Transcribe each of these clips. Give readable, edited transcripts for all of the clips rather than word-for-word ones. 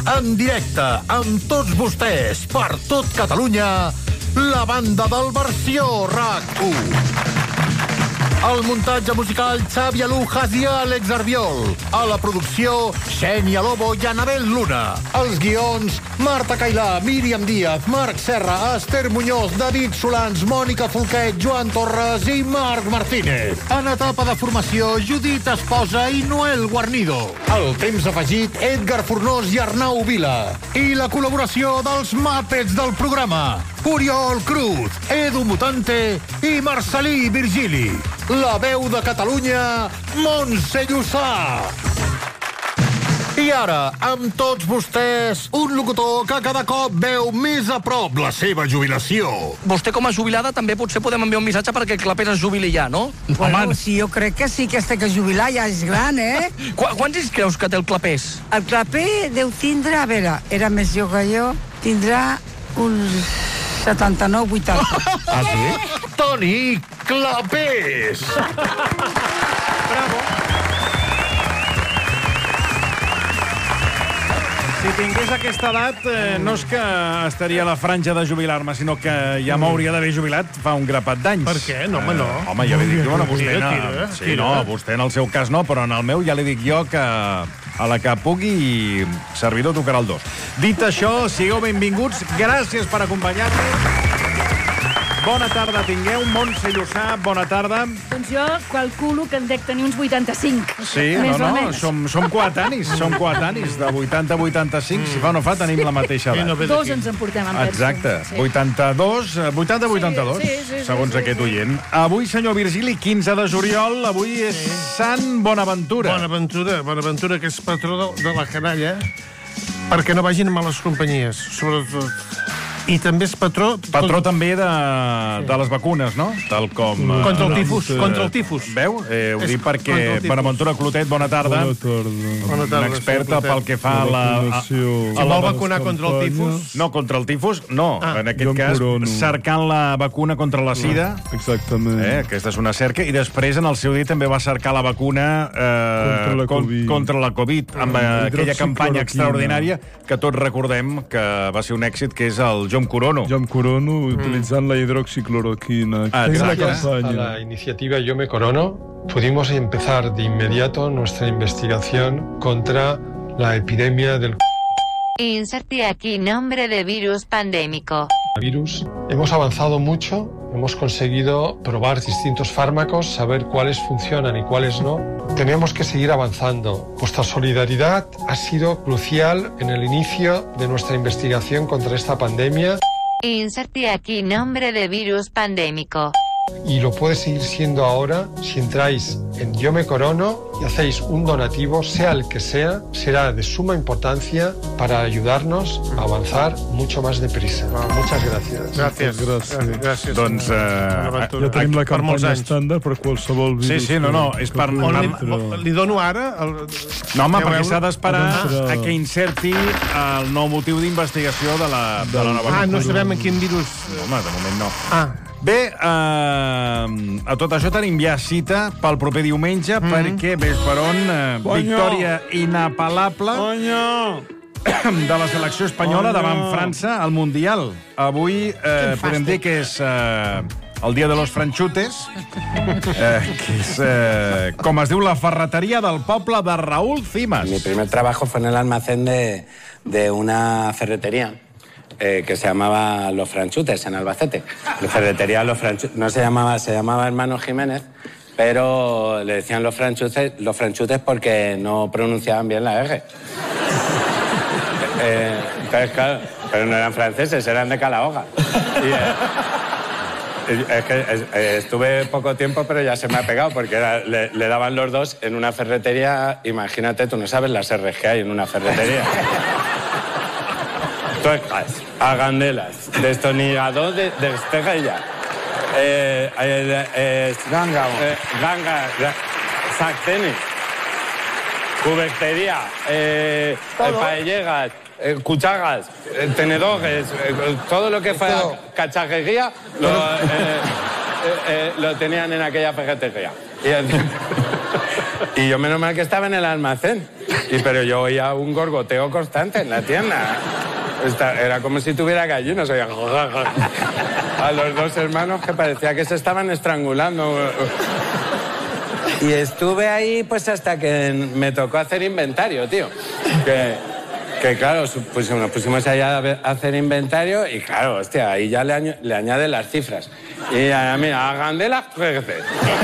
en directe amb tots vostès, per tot Catalunya, la banda del Versió RAC1. El muntatge musical, Xavi Alujas i Àlex Arbiol. A la producció, Xènia Lobo i Anabel Luna. Els guions, Marta Cailà, Míriam Díaz, Marc Serra, Esther Muñoz, David Solans, Mònica Folquet, Joan Torres i Marc Martínez. En etapa de formació, Judit Esposa i Noel Guarnido. El temps afegit, Edgar Fornós i Arnau Vila. I la col·laboració dels Muppets del programa, Oriol Cruz, Edu Mutante i Marcelí Virgili. La veu de Catalunya, Montse Llussà. I ara, amb tots vostès, un locutor que cada cop veu més a prop la seva jubilació. Vostè, com a jubilada, també potser podem enviar un missatge perquè el Clapés es jubili ja, no? Bueno, sí, jo crec que sí que es té que jubilar, ja és gran, eh? Quants anys creus que té el Clapés? El Clapé deu tindre, a veure, era més jo que jo, tindrà uns 79-80. Ah, sí? Toni Clapés! Bravo. Si tingués aquesta edat, no és que estaria a la franja de jubilar-me, sinó que ja m'hauria d'haver jubilat fa un grapat d'anys. Per què? No, home, no. Home, ja li dic jo, vostè... Tira. Sí, no, vostè en el seu cas no, però en el meu ja li dic jo que a la que pugui, servidor tocarà el 2. Dit això, sigueu benvinguts, gràcies per acompanyar-nos. Bona tarda, tingueu. Montse Llussà, bona tarda. Doncs jo calculo que en dec tenir uns 85. Sí, no, som coetanis, de 80 a 85. Si fa o no fa, tenim la mateixa edat. Dos ens en portem, em penso. Exacte, 80 a 82, segons aquest oient. Avui, senyor Virgili, 15 de juliol, avui és Sant Bonaventura. Bonaventura, que és patró de la canalla, perquè no vagin a males companyies, sobretot. I també és patró... Patró també de les vacunes, no? Tal com... Contra el tifus. Veu? Ho dic perquè Bonaventura Clotet, bona tarda. Bona tarda. Una experta pel que fa a la... Si vol vacunar contra el tifus? No, contra el tifus, no. En aquest cas, cercant la vacuna contra la sida. Exactament. Aquesta és una cerca. I després, en el seu dia, també va cercar la vacuna contra la Covid, amb aquella campanya extraordinària que tots recordem que va ser un èxit, que és el Jo em corono. Jo em corono utilitzant la hidroxicloroquina. Gracias a la iniciativa Yo me corono, pudimos empezar de inmediato nuestra investigación contra la epidemia del Inserte aquí nombre de virus pandémico. virus. Hemos avanzado mucho, hemos conseguido probar distintos fármacos, saber cuáles funcionan y cuáles no. Tenemos que seguir avanzando. Vuestra solidaridad ha sido crucial en el inicio de nuestra investigación contra esta pandemia. Inserte aquí nombre de virus pandémico. Y lo puede seguir siendo ahora si entráis en Yo me corono y hacéis un donativo, sea el que sea, será de suma importancia para ayudarnos a avanzar mucho más deprisa. Muchas gracias. Gràcies. Doncs... Ja tenim la campanya estàndard per qualsevol virus. Sí, no, és per... Li dono ara... No, home, perquè s'ha d'esperar a que inserti el nou motiu d'investigació de la nova vacuna. no sabem en quin virus... Home, de moment no. Bé, a tot això tenim ja cita pel proper diumenge, perquè, ves per on, victòria inapel·lable de la selecció espanyola davant França al Mundial. Avui podem dir que és el dia de los franchutes, que és, com es diu, la ferreteria del poble de Raúl Cimas. Mi primer trabajo fue en el almacén de una ferretería que se llamaba Los Franchutes, en Albacete. La ferretería Los Franchutes, no se llamaba Hermano Jiménez, pero le decían Los Franchutes porque no pronunciaban bien la R. Entonces, claro, pero no eran franceses, eran de Calahorra. Es que estuve poco tiempo, pero ya se me ha pegado, porque le daban los dos en una ferretería. Imagínate, tú no sabes las R's que hay en una ferretería. Tuercas, agandelas, destornillador de estrella, ganga, sartenes, cubertería, paellegas, cucharas, tenedores, todo lo que fuera cacharrería lo tenían en aquella ferretería. Y yo menos mal que estaba en el almacén. Pero yo oía un gorgoteo constante en la tienda. Era como si tuviera gallinas. Oía a los dos hermanos que parecía que se estaban estrangulando. Y estuve ahí pues hasta que me tocó hacer inventario, tío. Que claro, pues nos pusimos allá a hacer inventario y claro, hostia, ahí ya le añade las cifras. Y a mí, hagan de las 13.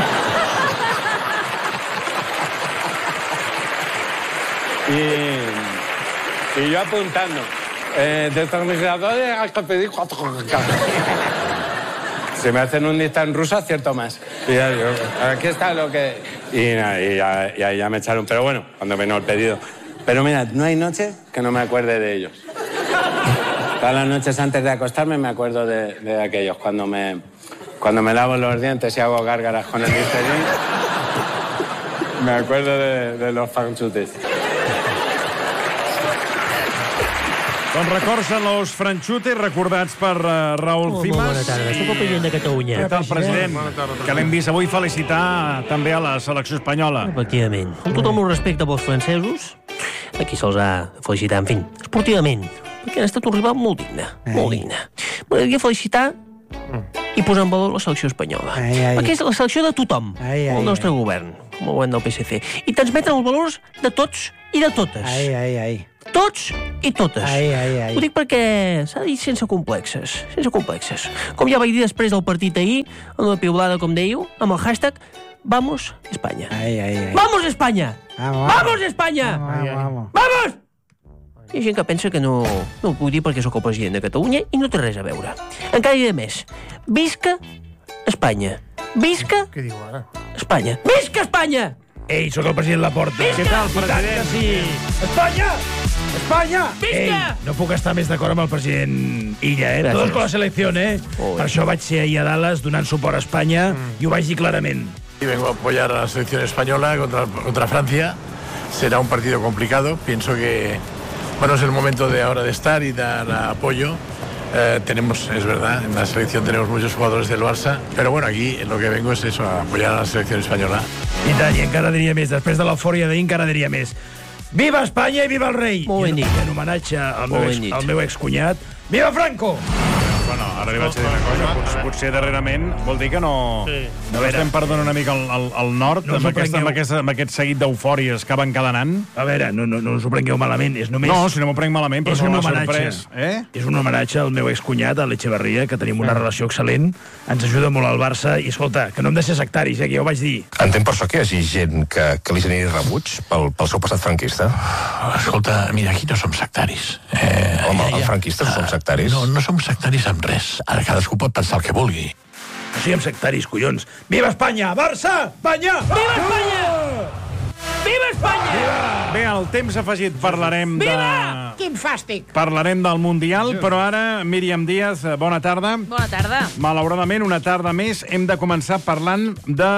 Y yo apuntando. Destornilladores hasta pedir 4. Si me hacen un dictado en ruso, acierto más. Y ya digo, aquí está lo que... Y ahí ya me echaron. Pero bueno, cuando vino el pedido. Pero mira, no hay noche que no me acuerde de ellos. Todas las noches antes de acostarme me acuerdo de aquellos. Cuando me lavo los dientes y hago gárgaras con el Listerine, me acuerdo de los franchutes. Doncs records a los franchutes recordats per Raúl Cimas. Bona tarda, soc el president de Catalunya. Què tal, president? Que l'hem vist avui felicitar també a la selecció espanyola. Efectivament. Amb tot el meu respecte pels francesos, aquí se'ls ha felicitat, en fi, esportivament, perquè han estat un rival molt digne, molt digne. M'agradaria felicitar i posar en valor la selecció espanyola. Perquè és la selecció de tothom, el nostre govern, com el govern del PSC, i transmeten els valors de tots i de totes. Tots i totes. Ho dic perquè s'ha dit sense complexes. Com ja vaig dir després del partit ahir, amb la piulada, com dèieu, amb el hashtag Vamos España. Vamos España! Vamos España! Vamos! Hi ha gent que pensa que no ho puc dir perquè sóc el president de Catalunya i no té res a veure. Encara diré més. Visca Espanya. Visca Espanya. Visca Espanya! Ei, sóc el president Laporta. Què tal, president? Sí. Espanya! Espanya! Visca! Ei, no puc estar més d'acord amb el president Illa, Gràcies. Todos con la selección, Per això vaig ser ahir a Dallas donant suport a Espanya i ho vaig dir clarament. Y vengo a apoyar a la selección española contra Francia. Será un partido complicado. Pienso que es el momento de ahora de estar y dar apoyo. Tenemos, es verdad, en la selección tenemos muchos jugadores del Barça, pero bueno, aquí lo que vengo es eso, a apoyar a la selección española. I tant, i encara diria més. Després de l'eufòria d'ahir encara diria més. Viva Espanya i viva el rei! Molt ben dit. I en homenatge al meu excunyat, viva Franco! Bueno, ara li vaig a dir una cosa. Potser darrerament vol dir que no estem perdonant una mica el nord amb aquest seguit d'eufòries que va encadenant. A veure, no us ho prengueu malament. És només... No, si no m'ho prenc malament, però no m'ha sorprès. És un homenatge al meu excunyat, a l'Echeverria, que tenim una relació excel·lent. Ens ajuda molt al Barça. I escolta, que no hem de ser sectaris, que ja ho vaig dir. Entenc per això que hi hagi gent que li generi rebuig pel seu passat franquista? Escolta, mira, aquí no som sectaris. Home, els franquistes no som sectaris? No som sectaris amb res. Ara cadascú pot pensar el que vulgui. No siguem sectaris, collons. Viva Espanya! Barça! Espanya! Viva Espanya! Viva Espanya! Bé, al temps afegit parlarem de... Viva! Quin fàstic! Parlarem del Mundial, però ara, Míriam Díaz, bona tarda. Bona tarda. Malauradament, una tarda més, hem de començar parlant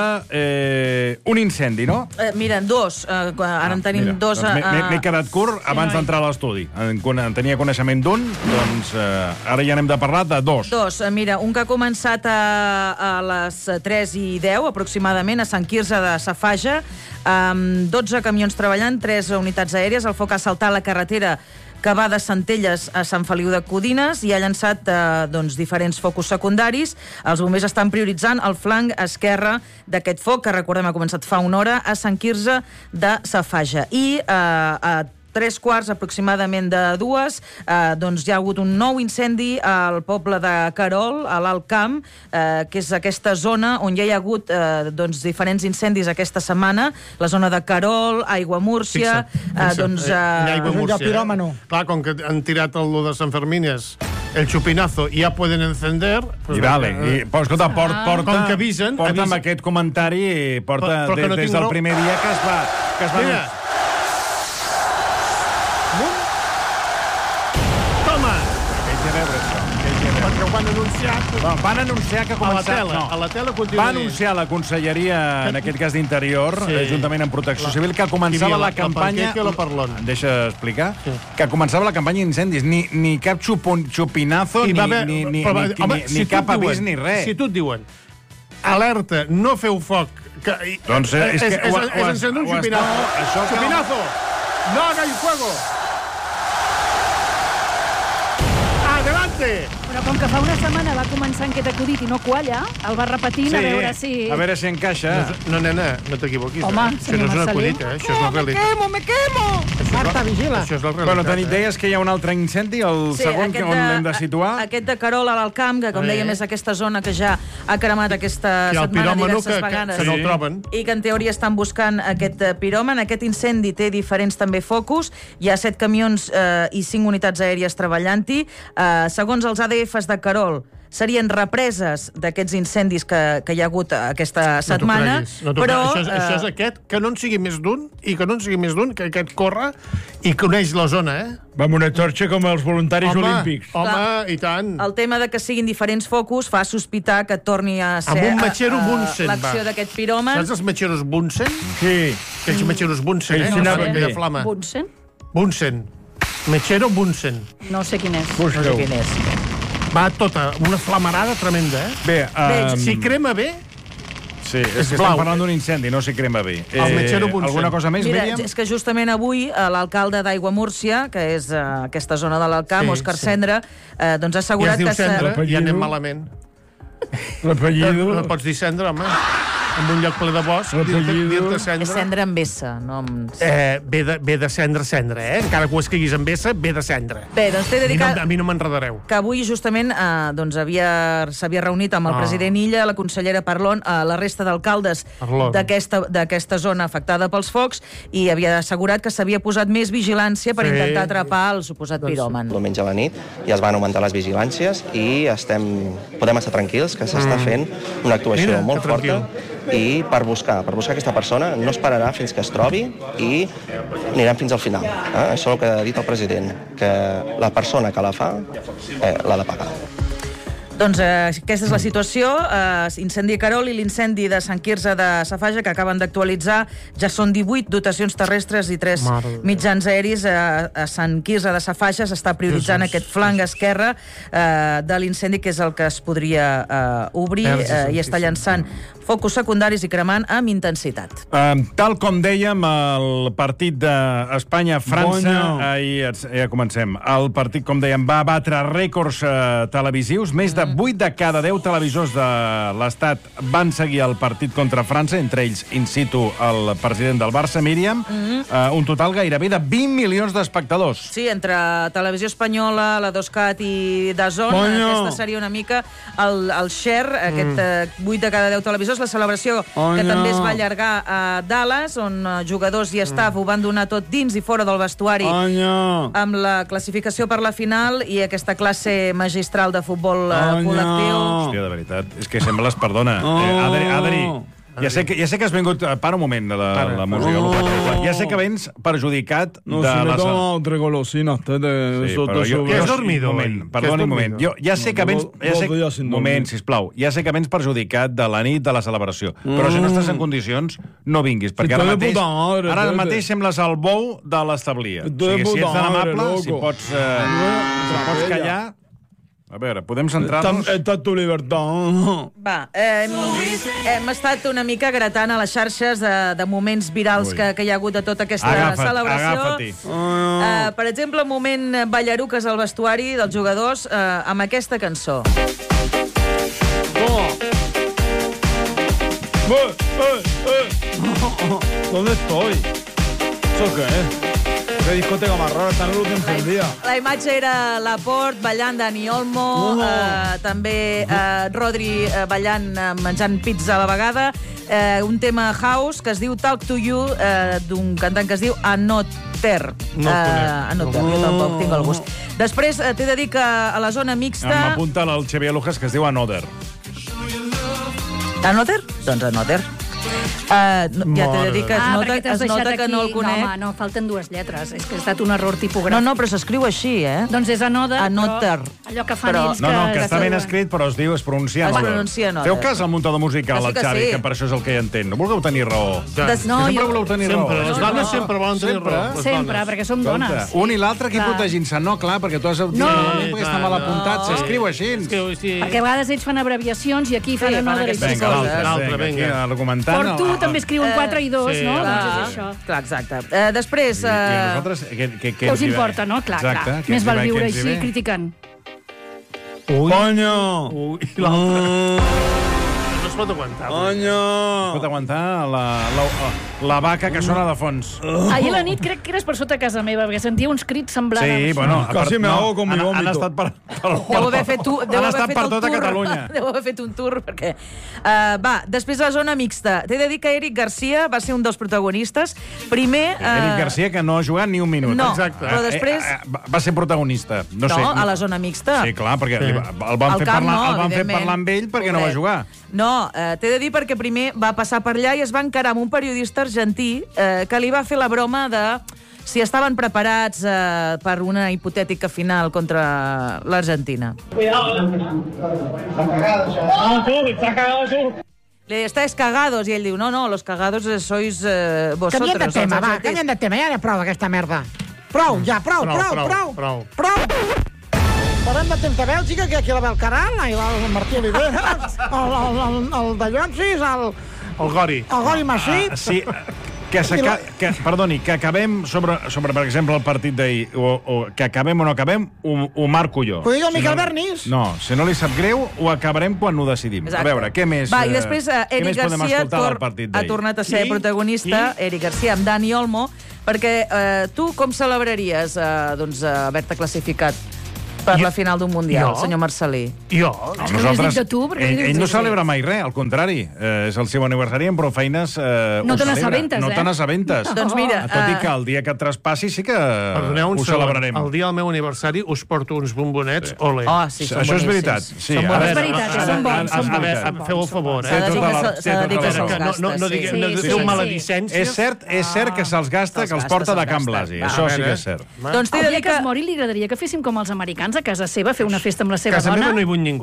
d'un incendi, no? Mira, dos. Ara en tenim dos... M'he quedat curt abans d'entrar a l'estudi. En tenia coneixement d'un, doncs ara ja n'hem de parlar de dos. Dos. Mira, un que ha començat a les 3:10, aproximadament, a Sant Quirze de Safaja, amb 12 camions treballant, 3 unitats aèries. El foc ha saltat la carretera que va de Centelles a Sant Feliu de Codines i ha llançat diferents focus secundaris. Els bombers estan prioritzant el flanc esquerre d'aquest foc, que recordem ha començat fa una hora, a Sant Quirze de Safaja. I a 3:15 aproximadament de 2, doncs hi ha hagut un nou incendi al poble de Querol, a l'Alt Camp, que és aquesta zona on ja hi ha hagut diferents incendis aquesta setmana, la zona de Querol, Aiguamúrcia... Aiguamúrcia, clar, com que han tirat el lo de Sant Fermines, el chupinazo, i ja poden encender... I vale, però escolta, porta amb aquest comentari, porta des del primer dia que es va... Toma! Perquè ho van anunciar... Van anunciar que començava... A la tele continua... Va anunciar la Conselleria, en aquest cas d'Interior, juntament amb Protecció Civil, que començava la campanya... Deixa explicar. Que començava la campanya d'incendis. Ni cap xupinazo, ni cap avís, ni res. Si tu et diuen, alerta, no feu foc... Doncs és que... És encendre un xupinazo. Xupinazo! No hagáis fuego. Adelante. Però com que fa una setmana va començar en aquest acudit i no qualla, el va repetint a veure si... a veure si encaixa. No, nena, no t'equivoquis. Home, això no és un acudit, això és la realitat. Me quemo! Marta, vigila. Això és la realitat. Bueno, deies que hi ha un altre incendi, el segon, on l'hem de situar. Aquest de Querol a l'Alt Camp, que com dèiem és aquesta zona que ja ha cremat aquesta setmana diverses vegades. Que no el troben. I que en teoria estan buscant aquest piròman. Aquest incendi té diferents també focus. Hi ha 7 camions i 5 unitats aèries treballant-hi. Segons els ADFs de Querol, serien represes d'aquests incendis que hi ha hagut aquesta setmana. Però això és aquest, que no en sigui més d'un, i que no en sigui més d'un, que aquest corre i coneix la zona, Va amb una torxa com els voluntaris olímpics. Home, i tant. El tema de que siguin diferents focus fa sospitar que torni a ser amb un metxero Bunsen, l'acció d'aquest piròman. Saps els metxeros Bunsen? Sí. Aquells metxeros Bunsen, de flama. Bunsen? Bunsen. Metxero Bunsen. No sé quin és. No sé quin és. Va tota, una flamarada tremenda, Bé, si crema bé... Sí, és que estem parlant d'un incendi, no si crema bé. El metxero Bunsen. Alguna cosa més, Mira, Míriam? és que justament avui l'alcalde d'Aigua Múrcia, que és aquesta zona de l'Alt Camp, Òscar Cendra, doncs ha assegurat que... Ja es diu Cendra, ja anem malament. L'apellido... No pots dir Cendra, home. En un lloc ple de bosc, dir-te Cendra. És Cendra amb S, no amb... Ve de cendra, encara que ho escriguis amb S, ve de cendra. Bé, doncs t'he de dir a mi no m'enredareu. que avui justament s'havia reunit amb el president Illa, la consellera Parlon, la resta d'alcaldes d'aquesta zona afectada pels focs, i havia assegurat que s'havia posat més vigilància per intentar atrapar el suposat piròman. Diumenge a la nit ja es van augmentar les vigilàncies i podem estar tranquils que s'està fent una actuació molt forta i per buscar aquesta persona no esperarà fins que es trobi i anirem fins al final. Això és el que ha dit el president, que la persona que la fa l'ha de pagar. Doncs aquesta és la situació. Incendi a Querol i l'incendi de Sant Quirze de Safaja, que acaben d'actualitzar. Ja són 18 dotacions terrestres i 3 mitjans aeris. A Sant Quirze de Safaja s'està prioritzant aquest flanc esquerre de l'incendi, que és el que es podria obrir, i està llançant focus secundaris i cremant amb intensitat. Tal com dèiem, el partit d'Espanya-França, ja comencem. El partit, com dèiem, va batre rècords televisius. Més de 8 de cada 10 televisors de l'Estat van seguir el partit contra França, entre ells in situ el president del Barça, Míriam. Un total gairebé de 20 milions d'espectadors. Sí, entre Televisió Espanyola, la 2CAT i DAZN, aquesta seria una mica el share, aquest 8 de cada 10 televisors. La celebració que també es va allargar a Dallas, on jugadors i staff ho van donar tot dins i fora del vestuari, amb la classificació per la final i aquesta classe magistral de futbol col·lectiu. Hòstia, de veritat, és que sembles, perdona. Adri, ja sé que has vingut... Para un moment, la música. Ja sé que vens perjudicat de... No, si me toma otra golosina. Que has dormido hoy. Perdoni un moment. Jo ja sé que vens... Moment, sisplau. Ja sé que vens perjudicat de la nit de la celebració. Però si no estàs en condicions, no vinguis. Perquè ara mateix sembles el bou de l'establia. O sigui, si ets tan amable, si pots callar... A veure, podem centrar-nos... Esta és tu llibertat. Va, hem estat una mica gratant a les xarxes de moments virals que hi ha hagut de tota aquesta celebració. Agafa-t'hi. Per exemple, moment ballaruques al vestuari dels jugadors amb aquesta cançó. ¿Dónde estoy? ¿Eso qué es? ¿Qué discoteca más rara? Está en luz encendida. La imatge era Laporte ballant Dani Olmo, també Rodri ballant, menjant pizza a la vegada, un tema house que es diu Talk to You, d'un cantant que es diu Anoter. Anoter, jo tampoc tinc el gust. Després t'he de dir que a la zona mixta... M'apunta el Xavier Lujas, que es diu Another. Anoter? Doncs Anoter. Ja t'he de dir que es nota que no el conec. No, home, no, falten 2 lletres. És que ha estat un error tipogràfic. No, però s'escriu així, Doncs és Anoter, però allò que fan ells... No, que està ben escrit, però es pronuncia Anoter. Feu cas al muntador musical, el Xavi, que per això és el que hi entén. No vulgueu tenir raó. Sempre voleu tenir raó. Les dones sempre volen tenir raó. Sempre, perquè som dones. Un i l'altre aquí protegint-se. No, clar, perquè tu has... No, perquè està mal apuntat. S'escriu així. Perquè a vegades ells fan abreviacions i aquí fan Anoter. Vinga, l'altre, argumentant. també escriuen 4 i 2, no? Clar, Doncs és això. clar, exacte. Després... I a nosaltres, Què us importa, no? Clar, clar. Més val viure així criticant. Coño! Ui, l'altre. No es pot aguantar. Coño! Es pot aguantar la vaca que sona de fons. Ahir a la nit crec que eres per sota casa meva, perquè sentia uns crits semblants. Sí, bueno... Casi me hago con mi vómito. Han estat per... Deu haver fet tota Catalunya. Deu haver fet un tour, perquè... Va, després la zona mixta. T'he de dir que Eric Garcia va ser un dels protagonistes. Primer... Eric Garcia, que no ha jugat ni un minut. No, exacte. però després... Va ser protagonista. No, sé, a la zona mixta. Sí, clar, perquè el van fer parlar amb ell perquè no va jugar. No, t'he de dir perquè primer va passar per allà i es va encarar amb un periodista argentí que li va fer la broma de si estaven preparats per una hipotètica final contra l'Argentina. Le estáis cagados, i ell diu, no, los cagados sois vosotros. Canviem de tema, va, canviem de tema, ja prou d'aquesta merda. Prou, ja, prou. Parlem de temps de Bèlgica, que aquí la ve el Caral, el Martí Oliveras, el de Llonsis, el Gori. El Gori Massip. Sí, perdoni, que acabem sobre, per exemple, el partit d'ahir, o que acabem o no acabem, ho marco jo. Ho diu el Miquel Bernis. No, si no li sap greu, ho acabarem quan ho decidim. Exacte. A veure, què més Va, i després Eric Garcia ha tornat a ser protagonista, Eric Garcia amb Dani Olmo, perquè tu com celebraries haver-te classificat per la final d'un Mundial, senyor Marcelí? Jo? Nosaltres... Ell no celebra mai res, al contrari. És el seu aniversari, amb prou feines no te n'assabentes, No te n'assabentes. Doncs mira... Tot i que el dia que et traspassi sí que ho celebrarem. El dia del meu aniversari us porto uns bombonets, ole. Sí, això és veritat. Sí, és veritat, són bons. Feu el favor, S'ha de dir que se'ls gasta. No digueu maledicències. És cert que se'ls gasta, que els porta de Can Blasi. Això sí que és cert. El dia que es mori li agradaria que féssim com els americans a casa seva, fer una festa amb la seva dona. A casa meva no hi vull ningú.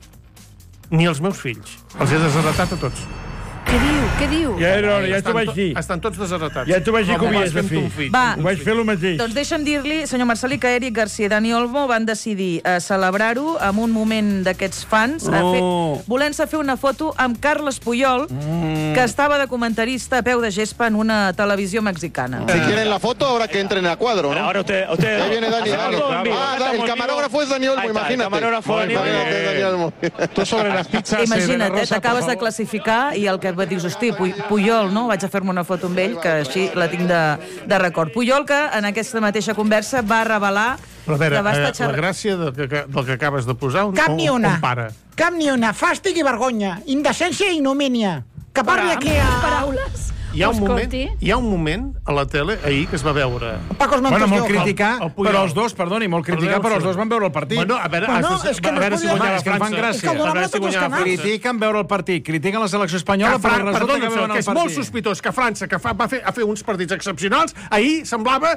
Ni els meus fills. Els he desheretat a tots. Què diu? Ja t'ho vaig dir. Estan tots desheretats. Ja t'ho vaig dir que ho havies de fer. Ho vaig fer el mateix. Doncs deixa'm dir-li, senyor Marcelí, que Eric Garcia i Dani Olmo van decidir celebrar-ho amb un moment d'aquests fans, volent-se fer una foto amb Carles Puyol, que estava de comentarista a peu de gespa en una televisió mexicana. Si quieren la foto, ahora que entren a cuadro, ¿no? Ahora usted... Ahí viene Dani. El camarógrafo es Dani Olmo, imagínate. Camarógrafo Dani Olmo. Tu sobre las pizzas... Imagina't, t'acabes de classificar i el que dius, hosti, Puyol, no? Vaig a fer-me una foto amb ell, que així la tinc de record. Puyol, que en aquesta mateixa conversa va revelar que va estar xerrant... La gràcia del que acabes de posar, on para? Cap ni una. Fàstic i vergonya. Indecència i ignomínia. Que parli aquí a... Paraules. Hi ha un moment a la tele ahir que es va veure... Molt criticar, però els dos, perdoni, molt criticar, però els dos van veure el partit. Bueno, a veure si guanyava França. A veure si guanyava. Critiquen veure el partit, critiquen la selecció espanyola, però resulta que veuen el partit. És molt sospitós que França, que va fer uns partits excepcionals, ahir semblava...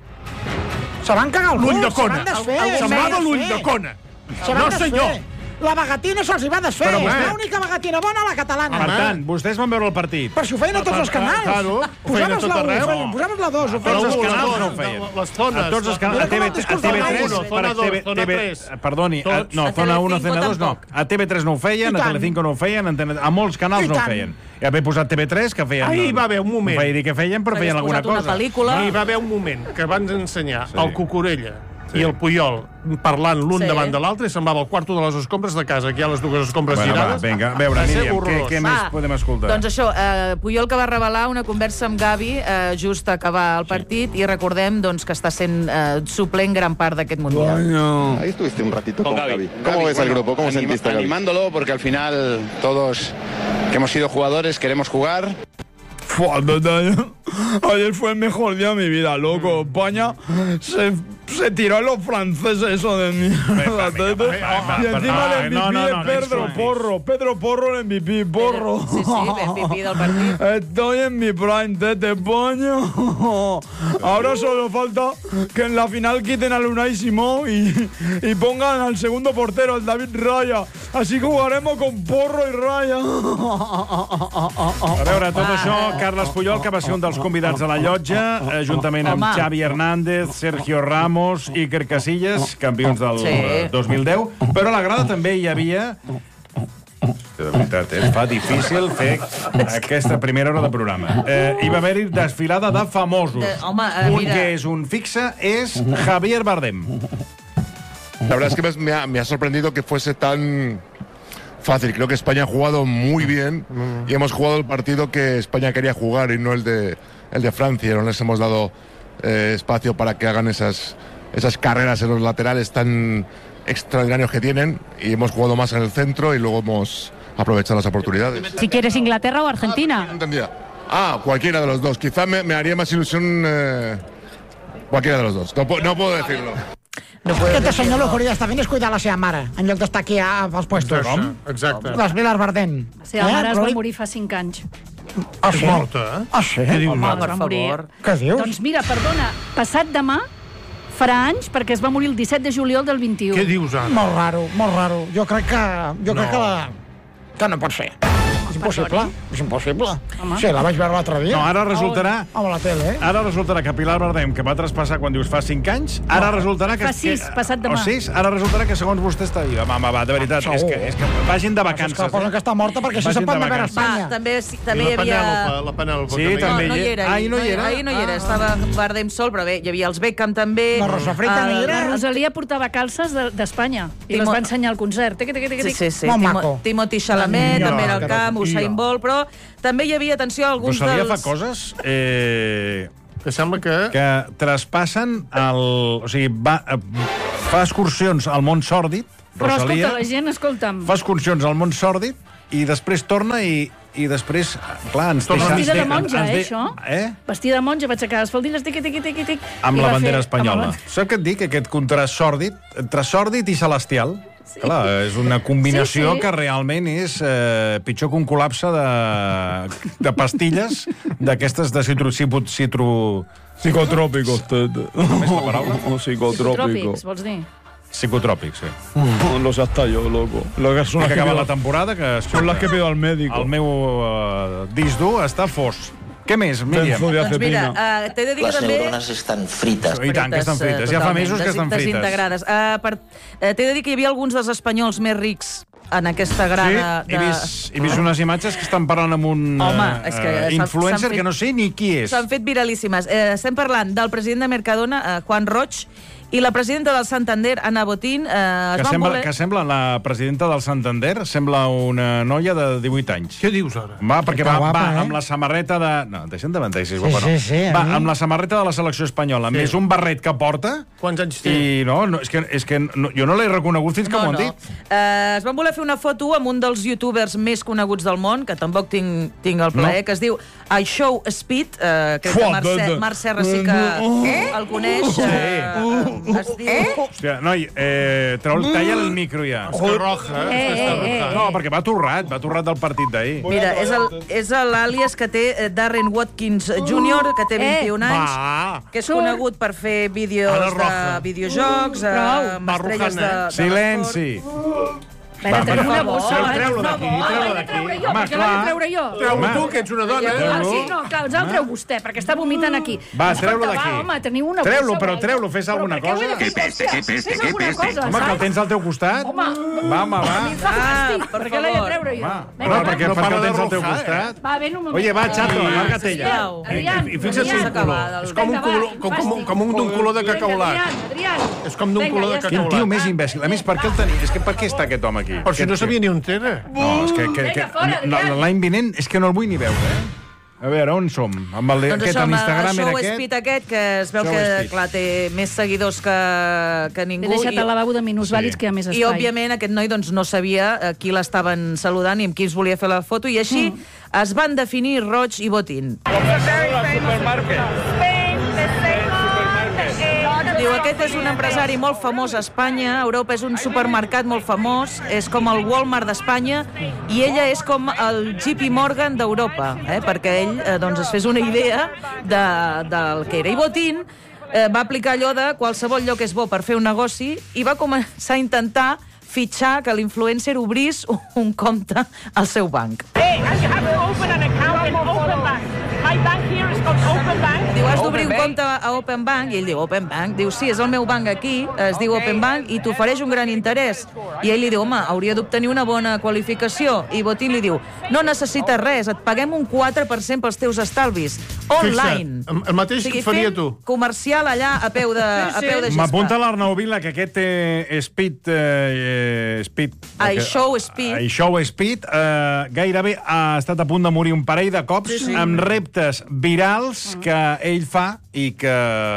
Se van cagar el l'ull de Cona. Semblava l'ull de Cona. No, senyor. La bagatina se'ls va desfer. És l'única bagatina bona, la catalana. Per tant, vostès van veure el partit. Per si ho feien a tots els canals. Claro, ho feien a tot arreu. Posem-nos la 2. Tots els canals no ho feien. Les zones. A tots els canals. A TV3, Zona 3. Perdoni, no, Zona 1, Zona 2 no. A TV3 no ho feien, a Telecinco no ho feien, a molts canals no ho feien. I haver posat TV3, que feien... Ahir va haver un moment. No vaig dir que feien, però feien alguna cosa. Ahir va haver un moment que van ensenyar el Cucurella i el Puyol parlant l'un davant de l'altre i semblava el quarto de les escombres de casa. Aquí hi ha les dues escombres girades. Vinga, a veure, Míriam, què més podem escoltar? Doncs això, Puyol que va revelar una conversa amb Gavi just a acabar el partit i recordem que està sent suplent gran part d'aquest Mundial. Ahí estuviste un ratito con Gavi. ¿Cómo ves el grupo? ¿Cómo sentiste, Gavi? Animándolo, porque al final todos que hemos sido jugadores queremos jugar. Ayer fue el mejor día de mi vida, loco. España se tiró a los franceses eso de mierda. Y encima el MVP es Pedro Porro el MVP, Porro. Sí, el MVP del partido. Estoy en mi prime, Tete, Poño. Ahora solo falta que en la final quiten a Unai Simón y pongan al segundo portero, al David Raya. Así jugaremos con Porro i Raya. A veure, tot això, Carles Puyol, que va ser un dels convidats a la llotja, juntament amb Xavi Hernández, Sergio Ramos i Iker Casillas, campions del 2010. Però a la grada també hi havia De veritat, es fa difícil fer aquesta primera hora de programa. Hi va haver-hi desfilada de famosos. Un que és un fixe és Javier Bardem. La verdad es que me ha sorprendido que fuese tan fácil. Creo que España ha jugado muy bien y hemos jugado el partido que España quería jugar y no el de Francia. No les hemos dado espacio para que hagan esas carreras en los laterales tan extraordinarios que tienen y hemos jugado más en el centro y luego hemos aprovechado las oportunidades. Si quieres Inglaterra o Argentina. No entendía. Cualquiera de los dos. Quizá me haría más ilusión cualquiera de los dos. No puedo decirlo. Aquest senyor el que hauria d'estar fent és cuidar la seva mare, en lloc d'estar aquí als puestos. Exacte. Les Viles Bardem. La seva mare es va morir fa 5 anys. És morta, eh? Sí? Què dius? Home, per favor. Què dius? Doncs mira, perdona, passat demà farà anys perquè es va morir el 17 de juliol del 21. Què dius, ara? Molt raro, molt raro. Jo crec que no pot ser. És impossible, és impossible. Sí, la vaig veure l'altre dia. No, ara resultarà... A la tele, Ara resultarà que Pilar Bardem, que va traspassar quan dius fa 5 anys, ara resultarà que... Fa 6, passat demà. O 6, ara resultarà que segons vostè està viva. Home, va, de veritat, és que vagin de vacances. És que posen que està morta perquè així se'n pot anar a Espanya. També hi havia... La Penèlope. Sí, també hi era. Ahir no hi era. Estava Bardem sol, però bé, hi havia els Beckham també. La Rosa Frita no hi era. La Rosalia portava calces d'Espanya i les va ensenyar al concert. Sí. Timothy Chalamet, també era al camp, Usain Bolt, però també hi havia, atenció, alguns Rosalia dels... fa coses... Que sembla que traspassen el... O sigui, fa excursions al món sòrdid, Però Rosalia... escolta, la gent, escolta'm... Fa excursions al món sòrdid i després torna i després, clar, ens deixa... Vestida de monja, això? Eh? Vestida de monja, vaig aixecar les faldilles, tic. Amb la bandera espanyola. Saps què et dic? Aquest contrast sòrdid, entre sòrdid i celestial. Sí. Clar, és una combinació que realment és pitjor que un col·lapse de pastilles d'aquestes de Psicotrópicos. Com és la paraula? Psicotrópicos, vols dir? Psicotròpics, sí. Lo sé hasta yo, loco. Lo que son las que acaba la temporada, que son las que pido al médico. El meu disc dur està fos. Què més, Míriam? Doncs mira, t'he de dir que també... Les neurones estan frites. I tant que estan frites. Ja fa mesos que estan frites. Desintegrades. T'he de dir que hi havia alguns dels espanyols més rics en aquesta grada... Sí, he vist unes imatges que estan parlant amb un influencer que no sé ni qui és. S'han fet viralíssimes. Estem parlant del president de Mercadona, Juan Roig, i la presidenta del Santander, Ana Botín, que sembla la presidenta del Santander, sembla una noia de 18 anys. Què dius ara? Va, perquè va amb la samarreta de... No, deixa'm de mentir, si és guapa, no. Va amb la samarreta de la selecció espanyola, més un barret que porta... Quants anys té? I no, és que jo no l'he reconegut fins que m'ho han dit. Es van voler fer una foto amb un dels youtubers més coneguts del món, que tampoc tinc el plaer, que es diu I Show Speed, crec que Marc Serra sí que el coneix. Hòstia, noi, talla el micro ja. Oscar Roja. No, perquè va torrat del partit d'ahir. Mira, és l'àlies que té Darren Watkins Jr., que té 21 anys, que és conegut per fer vídeos de videojocs, amb estrelles de... Silenci! Treu-lo d'aquí. Home, què l'he de treure jo? Treu-lo tu, que ets una dona. Sí, no, clar, ens el treu vostè, perquè està vomitant aquí. Va, treu-lo d'aquí. Home, teniu una... Treu-lo, fes alguna cosa. Què peste? Home, que el tens al teu costat. Home, va. A mi em fa fàstic, per què l'he de treure jo? No, perquè el tens al teu costat. Va, ven un moment. Oye, va, chato, lárgate ja. I fixa't un color. És com un d'un color de cacaolat. És com d'un color de cacaolat. Quin tio més imbècil. A més, per què el tenia? És que per què està aquest home aquí? Però si no sabia ni on era. No, és que l'any vinent és que no el vull ni veure, A veure, on som? Doncs això, amb el Show Speed aquest, que es veu que, clar, té més seguidors que ningú. He deixat al lavabo de minusvàlids que hi ha més espai. I, òbviament, aquest noi no sabia qui l'estaven saludant i amb qui es volia fer la foto, i així es van definir Roig i Botín. Diu, aquest és un empresari molt famós a Espanya, a Europa és un supermercat molt famós, és com el Walmart d'Espanya, i ella és com el JP Morgan d'Europa, perquè ell es fes una idea del que era. I Botín va aplicar allò de qualsevol lloc és bo per fer un negoci i va començar a intentar fitxar que l'influencer obrís un compte al seu banc. Hey, you have to open an account in Open Bank. Diu, has d'obrir un compte a Open Bank? I ell diu, Open Bank? Diu, sí, és el meu banc aquí, es diu Open Bank, i t'ofereix un gran interès. I ell li diu, home, hauria d'obtenir una bona qualificació. I Botín li diu, no necessites res, et paguem un 4% pels teus estalvis. Online. El mateix que faria tu. Comercial allà a peu de gespa. M'apunta l'Arnau Vila que aquest Speed... iShow Speed gairebé ha estat a punt de morir un parell de cops amb reptes virals que ell fa i que...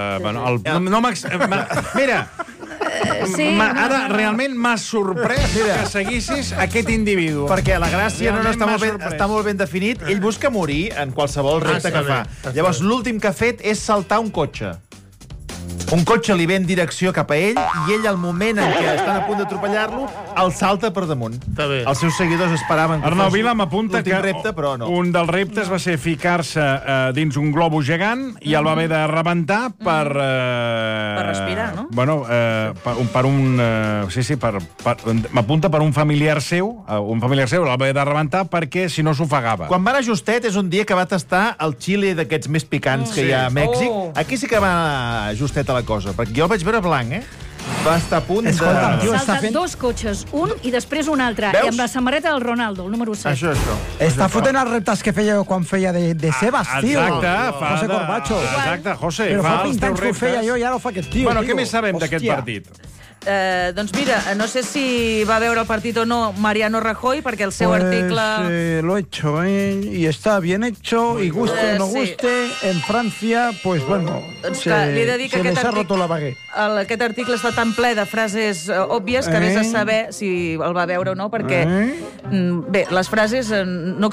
Mira... Ara realment m'ha sorprès que seguissis aquest individu. Perquè la gràcia no està molt ben definit. Ell busca morir en qualsevol repte que fa. Llavors, l'últim que ha fet és saltar un cotxe. Un cotxe li ve en direcció cap a ell i ell, al moment en què estan a punt d'atropellar-lo, el salta per damunt. Els seus seguidors esperaven que Arnau Vila m'apunta que repte, però no. Un dels reptes va ser ficar-se dins un globus gegant i el va haver de rebentar per... Per respirar, no? Bueno, per un... M'apunta per un familiar seu. Un familiar seu el va haver de rebentar perquè, si no, s'ofegava. Quan va anar justet és un dia que va tastar el xili d'aquests més picants que hi ha a Mèxic. Aquí sí que va anar justet a la cosa, perquè jo el vaig veure blanc, Va estar a punt de... Salta dos cotxes, un i després un altre. I amb la samarreta del Ronaldo, el número 7. Això. Està fotent els reptes que feia quan feia de Sebas, tio. Exacte, José Corbacho. Exacte, José. Però fa 20 anys que ho feia jo i ara ho fa aquest tio. Bueno, què més sabem d'aquest partit? Doncs mira, no sé si va veure el partit o no Mariano Rajoy, perquè el seu article... Lo he hecho, y está bien hecho, y guste o no guste, en Francia, pues bueno, se les ha roto la baguette. Aquest article està tan ple de frases òbvies que vés a saber si el va veure o no, perquè, bé, les frases no